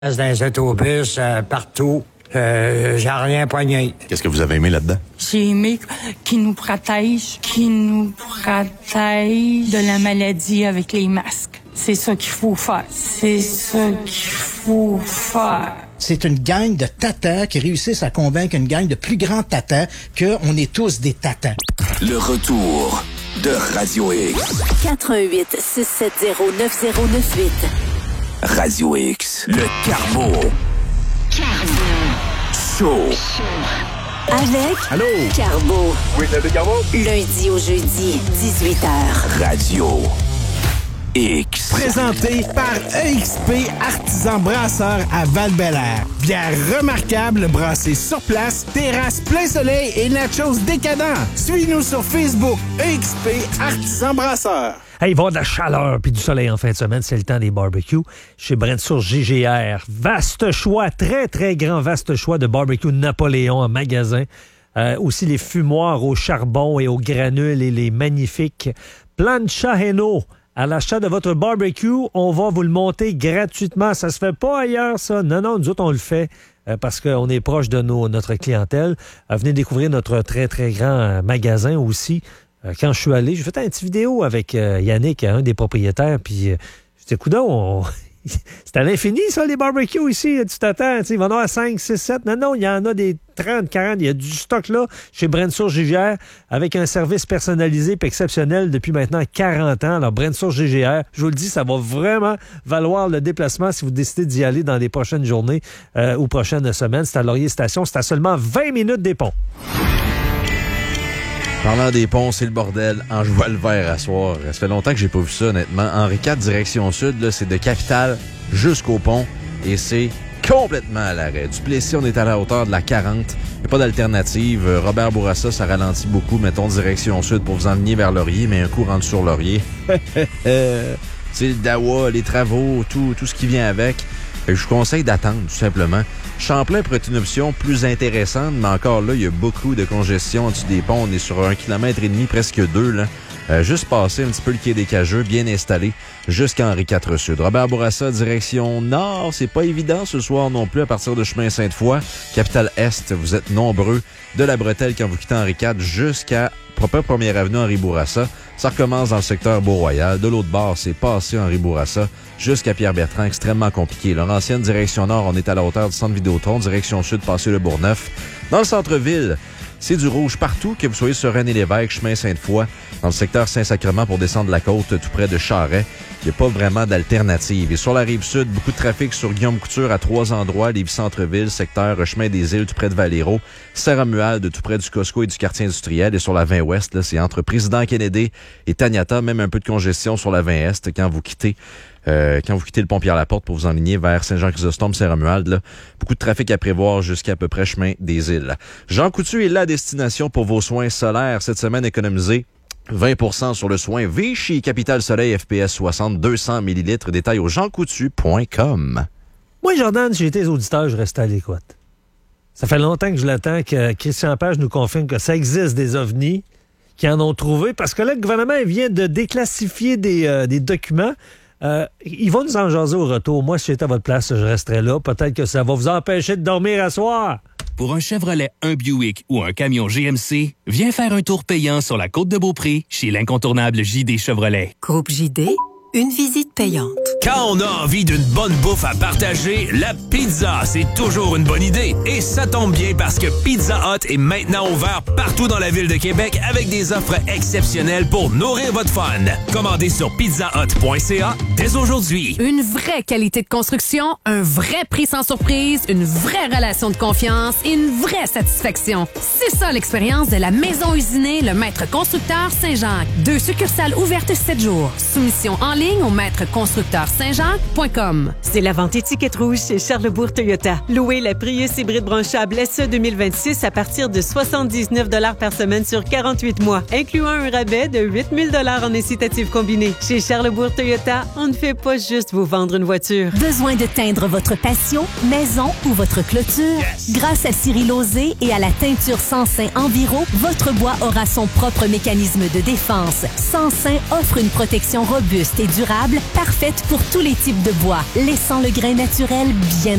Dans les autobus, partout. J'ai rien pogné. Qu'est-ce que vous avez aimé là-dedans? J'ai aimé qu'il nous protège de la maladie avec les masques. C'est ça qu'il faut faire. C'est une gang de tatas qui réussissent à convaincre une gang de plus grands tatas qu'on est tous des tatas. Le retour de Radio X. 88 670 9098. Radio X. Le Carbo. Show. Avec Allô? Carbo. Oui, le Carbo. Lundi au jeudi, 18h. Radio X. Présenté par EXP Artisan Brasseur à Val-Bélair. Bière remarquable brassée sur place, terrasse plein soleil et nachos décadents. Suis-nous sur Facebook, EXP Artisan Brasseur. Hey, il va y avoir de la chaleur puis du soleil en fin de semaine. C'est le temps des barbecues. Chez Brent-Source GGR. Vaste choix, très, très grand vaste choix de barbecue Napoléon en magasin. Aussi les fumoirs au charbon et au granule et les magnifiques plancha Heno. À l'achat de votre barbecue, on va vous le monter gratuitement. Ça se fait pas ailleurs, ça. Non, nous autres, on le fait parce qu'on est proche de notre clientèle. Venez découvrir notre très, très grand magasin aussi. Quand je suis allé, j'ai fait une petite vidéo avec Yannick, un des propriétaires, puis j'étais coudonc, c'est à l'infini, ça, les barbecues ici. Tu t'attends, il va y en avoir 5, 6, 7. Non, il y en a des 30, 40. Il y a du stock là chez Brent-Source GGR avec un service personnalisé et exceptionnel depuis maintenant 40 ans. Alors, Brent-Source GGR, je vous le dis, ça va vraiment valoir le déplacement si vous décidez d'y aller dans les prochaines journées ou prochaines semaines. C'est à Laurier Station. C'est à seulement 20 minutes des ponts. Parlant des ponts, c'est le bordel. En joie le vert à soir. Ça fait longtemps que j'ai pas vu ça, honnêtement. Henri IV, direction sud, là, c'est de Capitale jusqu'au pont. Et c'est complètement à l'arrêt. Duplessis, on est à la hauteur de la 40. Il n'y a pas d'alternative. Robert Bourassa, ça ralentit beaucoup. Mettons direction sud pour vous enligner vers Laurier, mais un coup rentre sur Laurier. C'est le Dawa, les travaux, tout ce qui vient avec. Fait que je vous conseille d'attendre, tout simplement. Champlain pourrait être une option plus intéressante, mais encore là, il y a beaucoup de congestion au-dessus des ponts. On est sur 1,5 km, presque 2, là. Juste passer un petit peu le quai des Cageux, bien installé, jusqu'à Henri IV Sud. Robert Bourassa, direction nord, c'est pas évident ce soir non plus à partir de chemin Sainte-Foy. Capitale Est, vous êtes nombreux de la bretelle quand vous quittez Henri IV jusqu'à Première Avenue Henri Bourassa. Ça recommence dans le secteur Beau-Royal. De l'autre bord, c'est passé Henri Bourassa jusqu'à Pierre-Bertrand, extrêmement compliqué. Laurentienne, direction nord, on est à la hauteur du centre Vidéotron. Direction sud, passé le Bourgneuf. Dans le centre-ville, c'est du rouge partout, que vous soyez sur René-Lévesque, chemin Sainte-Foy, dans le secteur Saint-Sacrement pour descendre la côte tout près de Charest. Il n'y a pas vraiment d'alternative. Et sur la rive sud, beaucoup de trafic sur Guillaume Couture à 3 endroits, Lévis-Centreville, secteur Chemin des Îles tout près de Valero, Saint-Romuald tout près du Costco et du quartier industriel. Et sur la 20 ouest, là, c'est entre Président Kennedy et Taniata, même un peu de congestion sur la 20 est quand vous quittez le pont Pierre-Laporte pour vous enligner vers Saint-Jean-Chrysostome, Saint-Romuald, là, beaucoup de trafic à prévoir jusqu'à peu près chemin des Îles. Jean Coutu est la destination pour vos soins solaires. Cette semaine, économisez 20% sur le soin Vichy Capital Soleil FPS 60, 200 ml. Détails au jeancoutu.com. Moi, Jordan, si j'étais auditeur, je restais à l'écoute. Ça fait longtemps que je l'attends que Christian Page nous confirme que ça existe des ovnis qui en ont trouvé. Parce que là, le gouvernement vient de déclassifier des documents. Ils vont nous en jaser au retour. Moi, si j'étais à votre place, je resterais là. Peut-être que ça va vous empêcher de dormir à soir. Pour un Chevrolet, un Buick ou un camion GMC, viens faire un tour payant sur la côte de Beaupré chez l'incontournable JD Chevrolet. Groupe JD, une visite payante. Quand on a envie d'une bonne bouffe à partager, la pizza, c'est toujours une bonne idée. Et ça tombe bien parce que Pizza Hut est maintenant ouvert partout dans la ville de Québec avec des offres exceptionnelles pour nourrir votre fun. Commandez sur pizzahut.ca dès aujourd'hui. Une vraie qualité de construction, un vrai prix sans surprise, une vraie relation de confiance et une vraie satisfaction. C'est ça l'expérience de la Maison Usinée, le Maître Constructeur Saint-Jacques. 2 succursales ouvertes 7 jours. Soumission en ligne au maîtreconstructeursaintjacques.com. C'est la vente étiquette rouge chez Charlesbourg Toyota. Louez la Prius hybride branchable SE 2026 à partir de 79 $ par semaine sur 48 mois, incluant un rabais de 8 000 $ en incitatif combiné. Chez Charlesbourg Toyota, on ne fait pas juste vous vendre une voiture. Besoin de teindre votre patio, maison ou votre clôture? Yes. Grâce à Cyril Lauzé et à la teinture Sansin Enviro, votre bois aura son propre mécanisme de défense. Sansin offre une protection robuste et durable, parfaite pour tous les types de bois, laissant le grain naturel bien